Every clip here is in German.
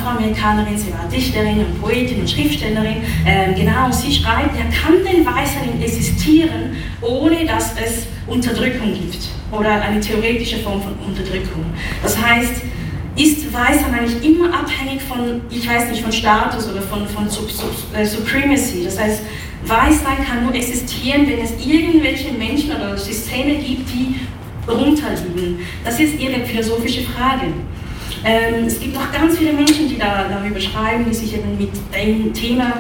Afroamerikanerin, sie war Dichterin und Poetin und Schriftstellerin. Genau, sie schreibt, kann denn Weißsein existieren, ohne dass es Unterdrückung gibt oder eine theoretische Form von Unterdrückung. Das heißt, ist Weißsein eigentlich immer abhängig von, ich weiß nicht, von Status oder von Supremacy. Das heißt, Weißsein kann nur existieren, wenn es irgendwelche Menschen oder Systeme gibt, die runterliegen. Das ist ihre philosophische Frage. Es gibt noch ganz viele Menschen, die darüber schreiben, die sich eben mit dem Thema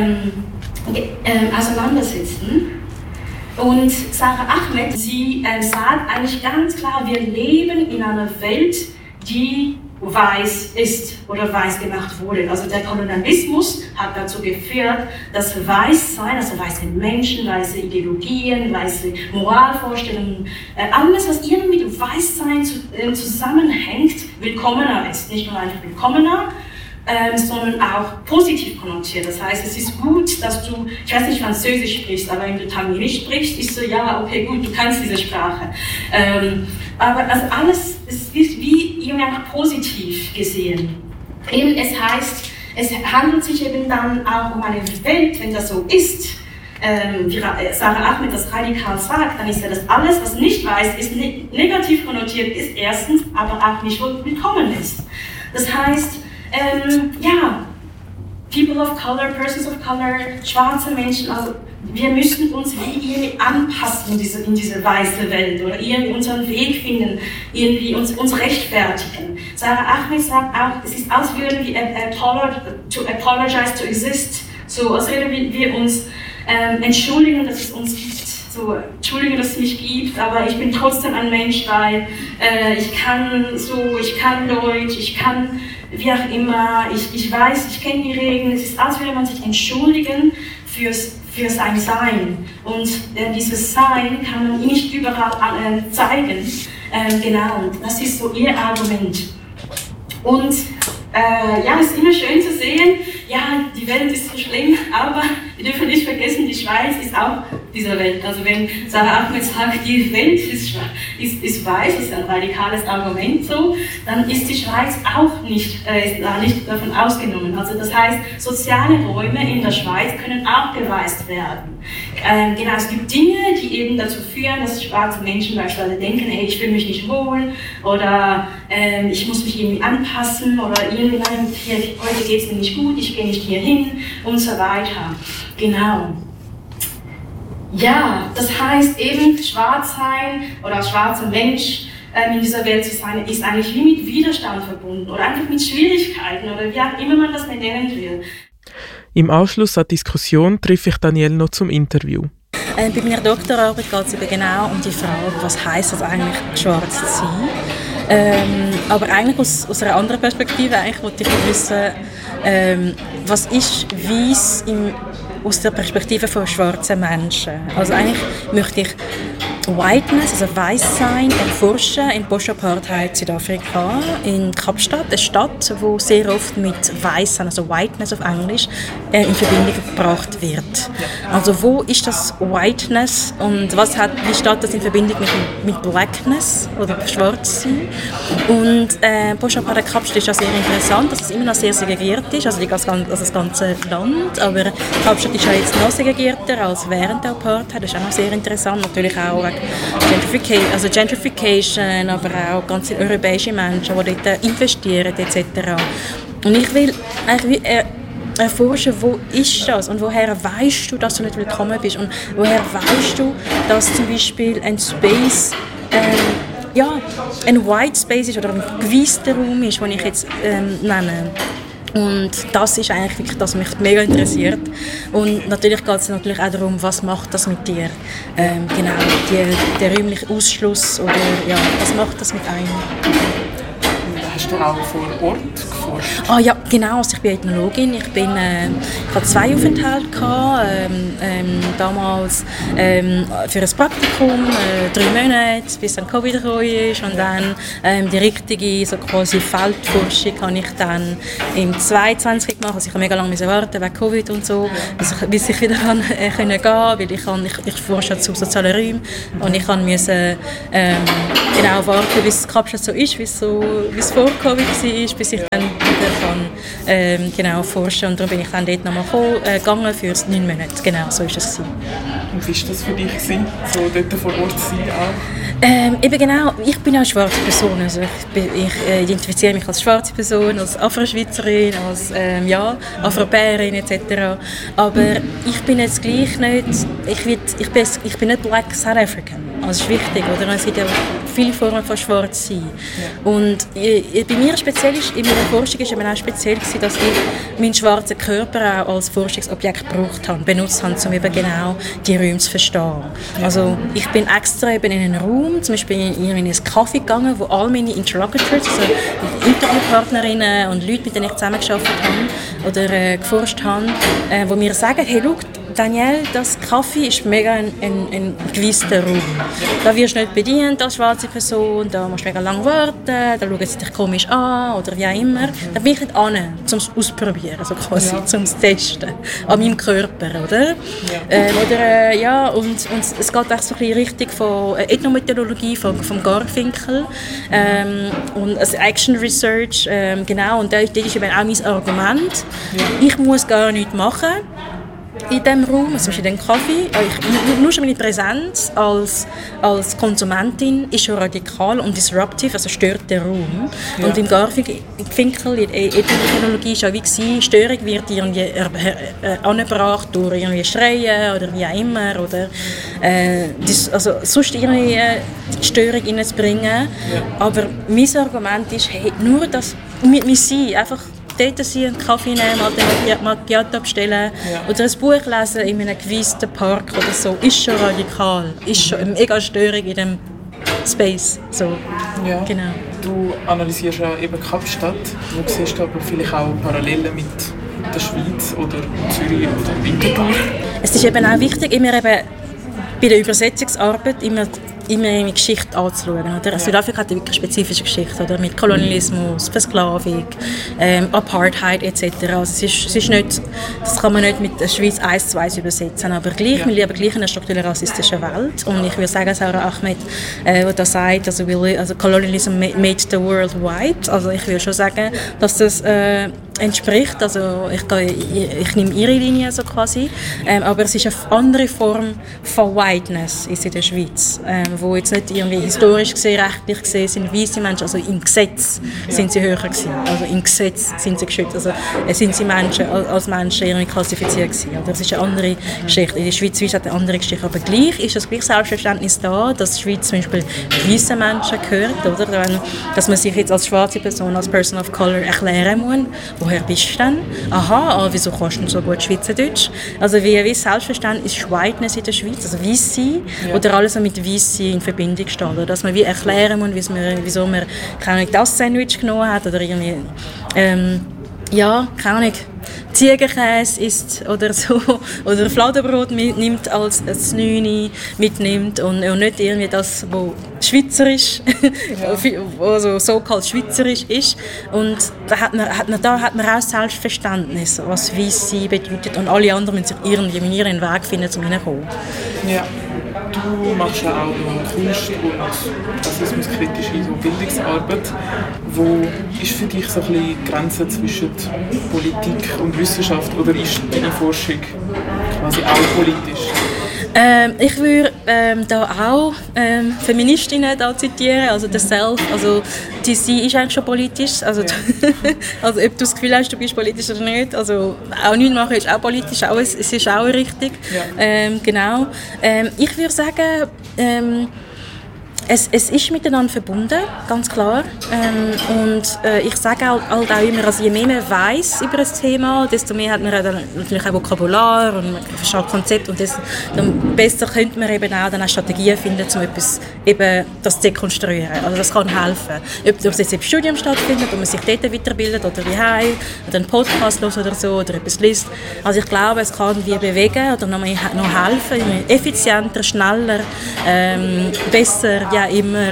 auseinandersetzen. Und Sara Ahmed, sie sagt eigentlich ganz klar, wir leben in einer Welt, die weiß ist oder weiß gemacht wurde. Also der Kolonialismus hat dazu geführt, dass Weißsein, also weiße Menschen, weiße Ideologien, weiße Moralvorstellungen, alles, was irgendwie mit Weißsein zusammenhängt, willkommener ist. Nicht nur einfach willkommener, sondern auch positiv konnotiert. Das heißt, es ist gut, dass du, ich weiß nicht, Französisch sprichst, aber wenn du Tamilisch sprichst, ist so, ja, okay, gut, du kannst diese Sprache. Aber also alles ist wie irgendwie einfach positiv gesehen. Eben, es heißt, es handelt sich eben dann auch um eine Welt, wenn das so ist, wie Sara Ahmed das radikal sagt, dann ist ja das alles, was nicht weiß, ist negativ konnotiert ist, erstens, aber auch nicht willkommen ist. Das heißt, People of Color, Persons of Color, schwarze Menschen, also wir müssen uns wie irgendwie anpassen in diese weiße Welt oder irgendwie unseren Weg finden, irgendwie uns rechtfertigen. Sara Ahmed sagt auch, es ist, als würden wir to apologize to exist, so als würden wir uns entschuldigen, dass es uns gibt. So, Entschuldigung, dass es mich gibt, aber ich bin trotzdem ein Mensch, weil ich kann Deutsch, ich kann wie auch immer, ich weiß, ich kenne die Regeln. Es ist, als würde man sich entschuldigen für sein Sein. Und dieses Sein kann man nicht überall zeigen. Genau, das ist so ihr Argument. Und es ist immer schön zu sehen, ja, die Welt ist so schlimm, aber wir dürfen nicht vergessen, die Schweiz ist auch dieser Welt. Also wenn Sara Ahmed sagt, die Welt ist weiß, das ist ein radikales Argument so, dann ist die Schweiz auch nicht davon ausgenommen. Also das heißt, soziale Räume in der Schweiz können auch beweist werden. Genau, es gibt Dinge, die eben dazu führen, dass schwarze Menschen beispielsweise denken, hey, ich fühle mich nicht wohl oder ich muss mich irgendwie anpassen oder irgendwie, nein, heute geht es mir nicht gut, ich gehe nicht hier hin und so weiter. Genau. Ja, das heißt eben, schwarz sein oder als schwarzer Mensch in dieser Welt zu sein, ist eigentlich wie mit Widerstand verbunden oder einfach mit Schwierigkeiten oder wie auch immer man das nennen will. Im Anschluss an die Diskussion treffe ich Danielle noch zum Interview. Bei meiner Doktorarbeit geht es eben genau um die Frage, was heisst es eigentlich, schwarz zu sein. Aber eigentlich aus einer anderen Perspektive wollte ich wissen, was ist weiss aus der Perspektive von schwarzen Menschen. Also eigentlich möchte ich Whiteness, also Weißsein, erforschen in Post-Apartheid Südafrika, in Kapstadt, eine Stadt, die sehr oft mit Weißsein, also Whiteness auf Englisch, in Verbindung gebracht wird. Also wo ist das Whiteness und wie steht das in Verbindung mit Blackness oder Schwarzsein? Und Post-Apartheid Kapstadt ist ja sehr interessant, dass es immer noch sehr segregiert ist, also das ganze Land, aber Kapstadt ist ja jetzt noch segregierter als während der Apartheid, das ist auch noch sehr interessant, natürlich auch Gentrification, aber auch ganz viele europäische Menschen, die dort investieren etc. Und ich will eigentlich erforschen, wo ist das und woher weißt du, dass du nicht willkommen bist und woher weißt du, dass zum Beispiel ein Space ein White Space ist oder ein geweisster Raum ist, den ich jetzt nenne. Und das ist eigentlich wirklich das, was mich mega interessiert. Und natürlich geht es natürlich auch darum, was macht das mit dir? Genau, der räumliche Ausschluss oder was macht das mit einem? Hast du auch vor Ort geforscht? Ja, genau. Also ich bin Ethnologin. Ich hatte 2 Aufenthalte damals für ein Praktikum, 3 Monate, bis dann Covid gekommen ist. Und dann die richtige so quasi Feldforschung habe ich dann im 22 gemacht. Also ich habe mega lange warten wegen Covid und so, bis ich wieder gehen konnte, weil ich forsche zu sozialen Räumen und ich musste genau warten, bis Kapstadt so ist, wie es vor Covid war, bis ich dann wieder genau, forschen. Und darum bin ich dann dort nochmal gegangen für 9 Monate. Genau, so war es. Und wie war das für dich, so dort vor Ort zu sein auch? Eben genau, ich bin auch eine schwarze Person. Also ich identifiziere mich als schwarze Person, als Afroschweizerin, als Afropäerin etc. Aber ich bin jetzt gleich nicht, ich bin nicht Black South African. Also das ist wichtig, oder? Es gibt ja viele Formen von schwarz sein. Ja. Und bei mir speziell in meiner Forschung ist eben auch speziell gewesen, dass ich meinen schwarzen Körper auch als Forschungsobjekt benutzt habe, um eben genau die Räume zu verstehen. Ja. Also ich bin extra eben in einen Raum, zum Beispiel in einen Café gegangen, wo all meine Interlocutors, also Interviewpartnerinnen und Leute, mit denen ich zusammengearbeitet habe oder geforscht habe, wo mir sagen, hey, schau, Danielle, das Kaffee ist mega ein gewisser Raum. Da wirst du nicht bedient als schwarze Person, da musst du mega lange warten, da schauen sie dich komisch an oder wie auch immer. Da bin ich nicht an, um es auszuprobieren, also quasi, um es zu testen. An meinem Körper, oder? Ja. Und es geht auch so ein bisschen Richtung von Ethnomethodologie, vom Garfinkel und also Action Research, genau. Und da ist eben auch mein Argument. Ja. Ich muss gar nichts machen in diesem Raum, zum Beispiel in diesem Kaffee. Nur schon meine Präsenz als Konsumentin ist schon radikal und disruptive, also stört den Raum. Ja. Und im Garfinkel, in der Ethnologie war es ja wie, Störung wird irgendwie angebracht durch irgendwie Schreien oder wie auch immer. Oder, also sonst irgendwie Störung reinzubringen. Ja. Aber mein Argument ist, hey, nur das, wir sind einfach dort sein, einen Kaffee nehmen, einen Macchiato bestellen oder ein Buch lesen in einem gewissen Park oder so, ist schon radikal, ist schon eine mega Störung in dem Space. So. Ja. Genau. Du analysierst ja eben Kapstadt, wo siehst du aber vielleicht auch Parallelen mit der Schweiz oder Zürich oder Winterthur? Es ist eben auch wichtig, immer eben bei der Übersetzungsarbeit immer eine Geschichte anzuschauen. Oder? Südafrika hat eine wirklich spezifische Geschichte, oder? Mit Kolonialismus, Versklavung, Apartheid etc. Also es ist nicht, das kann man nicht mit der Schweiz 1:1 übersetzen, aber gleich, wir leben gleich in einer strukturell rassistischen Welt. Und ich würde sagen, Sarah Ahmed, der da sagt, also Colonialism made the world white. Also ich würde schon sagen, dass das entspricht, also ich nehme ihre Linie so quasi, aber es ist eine andere Form von Whiteness ist in der Schweiz, wo jetzt nicht irgendwie historisch gesehen, rechtlich gesehen sind weiße Menschen, also im Gesetz sind sie höher gewesen, also im Gesetz sind sie geschützt, also sind sie Menschen als Menschen irgendwie klassifiziert gewesen, oder? Das ist eine andere Geschichte, in der Schweiz hat eine andere Geschichte, aber gleich ist das gleich Selbstverständnis da, dass die Schweiz zum Beispiel weiße Menschen gehört, oder? Dass man sich jetzt als schwarze Person, als Person of Color erklären muss, woher bist du denn? Aha, wieso kannst du so gut Schweizerdeutsch? Also wie Selbstverständnis ist Whiteness in der Schweiz, also weiss sein, oder alles, was mit weiss sein in Verbindung steht. Oder dass man wie erklären muss, wieso man keine Ahnung, das Sandwich genommen hat, oder irgendwie, keine Ahnung, Ziegenkäse isst oder so, oder Fladenbrot mitnimmt als 9 mitnimmt und nicht irgendwie das, was schweizerisch, also so-called schweizerisch ist. Und da hat man auch Selbstverständnis, was weiss sein bedeutet, und alle anderen müssen sich irgendwie ihren Weg finden, um hineinzukommen. Ja. Du machst ja auch noch Kunst und rassismuskritische so Bildungsarbeit. Wo ist für dich so ein bisschen die Grenze zwischen Politik und Wissenschaft, oder ist deine Forschung quasi auch politisch? Ich würde da auch Feministinnen da zitieren, also der Self, also die sie ist eigentlich schon politisch, also, also ob du das Gefühl hast, du bist politisch oder nicht, also auch nichts machen ist auch politisch, auch, es ist auch richtig, genau. Ich würde sagen, es ist miteinander verbunden, ganz klar. Und ich sage auch immer, also je mehr man weiss über das Thema, desto mehr hat man dann natürlich auch Vokabular und man versteht Konzept, und dann besser könnte man eben auch dann Strategien finden, um etwas eben das zu dekonstruieren. Also das kann helfen. Ob es jetzt im Studium stattfindet, ob man sich dort weiterbildet oder wie heim, oder einen Podcast hört oder so, oder etwas liest. Also ich glaube, es kann wie bewegen oder noch helfen, effizienter, schneller, besser, immer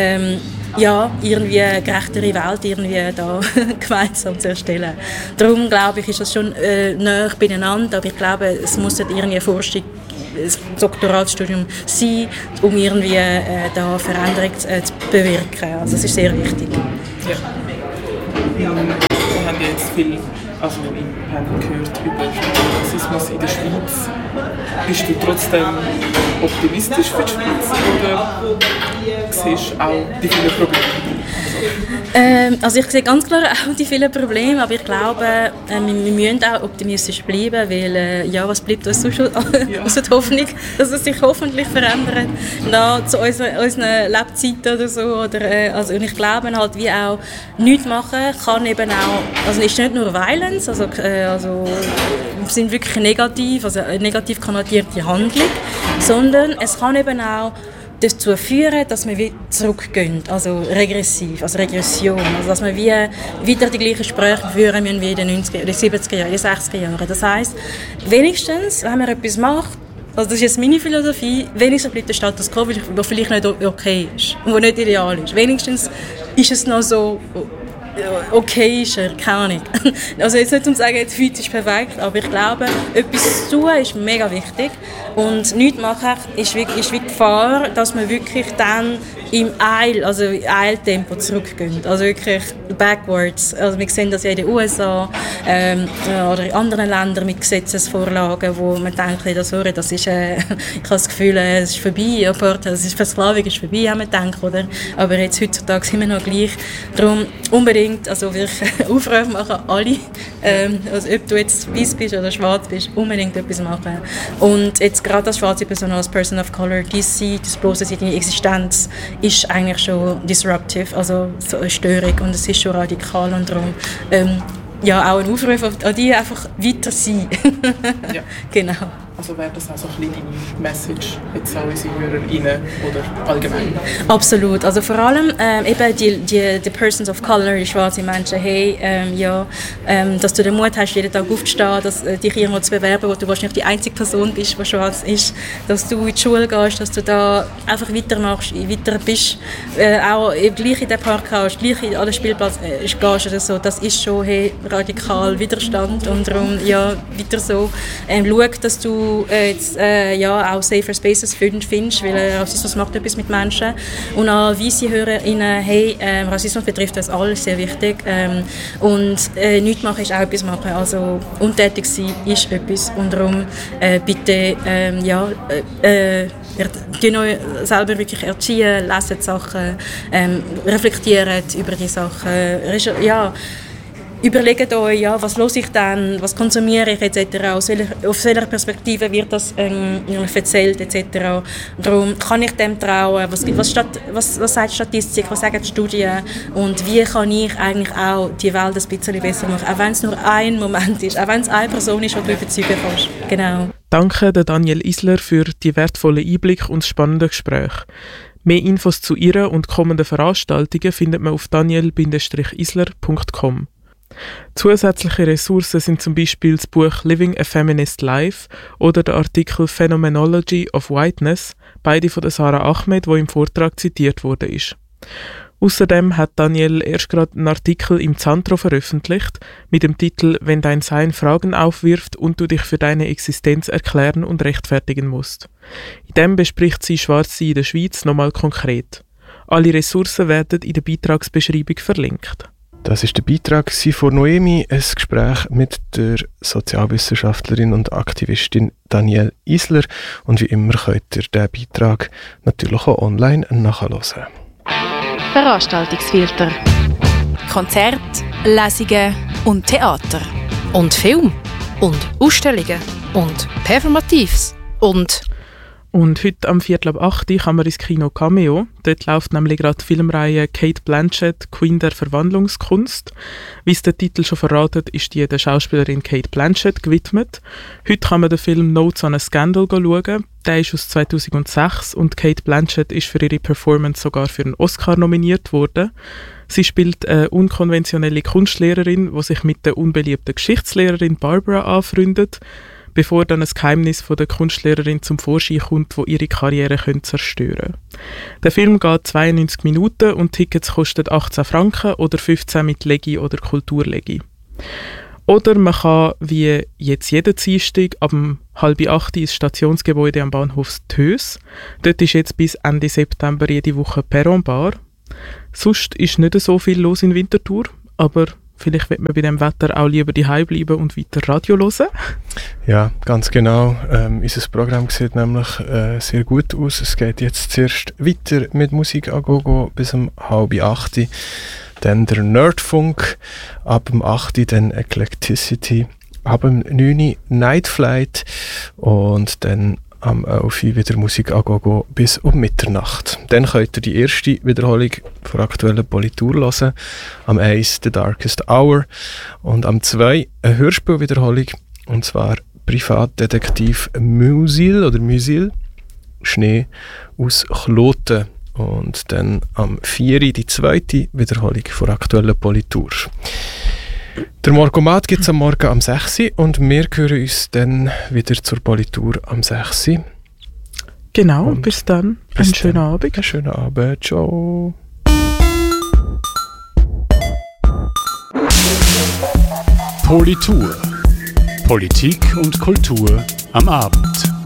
irgendwie eine gerechtere Welt irgendwie da gemeinsam zu erstellen. Darum glaube ich, ist das schon nahe beieinander, aber ich glaube, es muss nicht irgendwie Forschung, ein Doktoratsstudium sein, um irgendwie da Veränderung zu bewirken. Also das ist sehr wichtig. Ja. Wir haben haben jetzt viel im Panel gehört über Rassismus in der Schweiz. Bist du trotzdem optimistisch für die Schweiz oder siehst du auch die vielen Probleme? Also ich sehe ganz klar auch die vielen Probleme, aber ich glaube, wir müssen auch optimistisch bleiben, weil was bleibt uns sonst außer die Hoffnung, dass es sich hoffentlich verändert zu unseren Lebzeiten oder so. Und ich glaube halt, wie auch nichts machen kann eben auch, also ist nicht nur Violence, also sind wirklich negativ konnotierte Handlung, sondern es kann eben auch dazu führen, dass wir wieder zurückgehen, also regressiv, also Regression, also dass wir wieder die gleichen Gespräche führen müssen wie in den 90er, den 70er Jahren, den 60er Jahren. Das heisst, wenigstens, wenn man etwas macht, also das ist jetzt meine Philosophie, wenigstens bleibt der Status quo, der vielleicht nicht okay ist und der nicht ideal ist. Wenigstens ist es noch so okay ist er, keine Ahnung. Also jetzt nicht um zu sagen, jetzt heute ist perfekt, aber ich glaube, etwas zu tun ist mega wichtig und nichts machen ist wie Gefahr, dass man wirklich dann im Eiltempo zurückgehen. Also wirklich backwards. Also wir sehen das ja in den USA oder in anderen Ländern mit Gesetzesvorlagen, wo man denkt, das ist, ich habe das Gefühl, es ist vorbei, Versklavung ist vorbei, haben wir gedacht, oder? Aber jetzt heutzutage sind wir noch gleich. Darum unbedingt, also wirklich Aufrufe machen alle, also ob du jetzt weiß bist oder schwarz bist, unbedingt etwas machen. Und jetzt gerade als schwarze Person, als Person of Color, das bloße seine Existenz ist eigentlich schon disruptive, also so eine Störung und es ist schon radikal und darum auch ein Aufruf an die einfach weiter sein. Ja. Genau. Also wäre das auch so ein bisschen deine Message jetzt an unsere HörerInnen oder allgemein? Absolut. Also vor allem eben die Persons of Color, die schwarzen Menschen, dass du den Mut hast, jeden Tag aufzustehen, dich irgendwo zu bewerben, wo du wahrscheinlich die einzige Person bist, die schwarz ist, dass du in die Schule gehst, dass du da einfach weitermachst, weiter bist, auch gleich in den Park gehst, gleich in alle Spielplätze gehst oder so, das ist schon radikal Widerstand und darum weiter so. Schau, dass du jetzt auch safer Spaces findest, weil Rassismus macht etwas mit Menschen. Und an weisse HörerInnen, Rassismus betrifft uns alle, sehr wichtig. Und nichts machen ist auch etwas machen. Also untätig sein ist etwas. Und darum bitte euch selber wirklich erziehen, lesen die Sachen, reflektieren über die Sachen. Überlegt euch, was höre ich dann, was konsumiere ich etc., aus welcher Perspektive wird das erzählt etc. Darum kann ich dem trauen, was sagt die Statistik, was sagen die Studien und wie kann ich eigentlich auch die Welt ein bisschen besser machen, auch wenn es nur ein Moment ist, auch wenn es eine Person ist, die du überzeugen kannst. Genau. Danke Danielle Isler für die wertvollen Einblicke und das spannende Gespräch. Mehr Infos zu ihr und kommenden Veranstaltungen findet man auf daniel-isler.com. Zusätzliche Ressourcen sind zum Beispiel das Buch Living a Feminist Life oder der Artikel Phenomenology of Whiteness, beide von Sarah Ahmed, wo im Vortrag zitiert wurde. Außerdem hat Danielle erst gerade einen Artikel im Zantro veröffentlicht mit dem Titel «Wenn dein Sein Fragen aufwirft und du dich für deine Existenz erklären und rechtfertigen musst». In dem bespricht sie Schwarzsein in der Schweiz nochmal konkret. Alle Ressourcen werden in der Beitragsbeschreibung verlinkt. Das ist der Beitrag von Noemi, ein Gespräch mit der Sozialwissenschaftlerin und Aktivistin Danielle Isler. Und wie immer könnt ihr diesen Beitrag natürlich auch online nachhören. Veranstaltungsfilter. Konzerte, Lesungen und Theater. Und Film. Und Ausstellungen. Und Performatives. Und heute am 7:45 kann man ins Kino Cameo. Dort läuft nämlich gerade die Filmreihe Cate Blanchett, Queen der Verwandlungskunst. Wie es der Titel schon verratet, ist die der Schauspielerin Cate Blanchett gewidmet. Heute kann man den Film Notes on a Scandal schauen. Der ist aus 2006 und Cate Blanchett ist für ihre Performance sogar für einen Oscar nominiert worden. Sie spielt eine unkonventionelle Kunstlehrerin, die sich mit der unbeliebten Geschichtslehrerin Barbara anfreundet, bevor dann ein Geheimnis von der Kunstlehrerin zum Vorschein kommt, das ihre Karriere zerstören könnte. Der Film geht 92 Minuten und Tickets kosten 18 Franken oder 15 mit Legi oder Kulturlegi. Oder man kann, wie jetzt jeden Dienstag, ab 7:30 ins Stationsgebäude am Bahnhof Tös. Dort ist jetzt bis Ende September jede Woche Perronbar. Sonst ist nicht so viel los in Winterthur, aber vielleicht wird man bei dem Wetter auch lieber daheim bleiben und weiter Radio hören. Ja, ganz genau. Unser Programm sieht nämlich sehr gut aus. Es geht jetzt zuerst weiter mit Musik a gogo bis um 7:30. Dann der Nerdfunk, ab dem 8 dann Eclecticity, ab dem 9 Night Flight und dann am 11 wieder Musik a gogo bis um Mitternacht. Dann könnt ihr die erste Wiederholung von aktuellen Politur hören. Am 1 The Darkest Hour und am 2 eine Hörspielwiederholung, und zwar Privatdetektiv Musil Schnee aus Kloten. Und dann am 4 die zweite Wiederholung von aktuellen Politur. Der Morgomat gibt es am Morgen am 6 und wir hören uns dann wieder zur Politur am 6. Genau, und bis dann. Einen schönen Abend. Einen schönen Abend. Ciao. Politur. Politik und Kultur am Abend.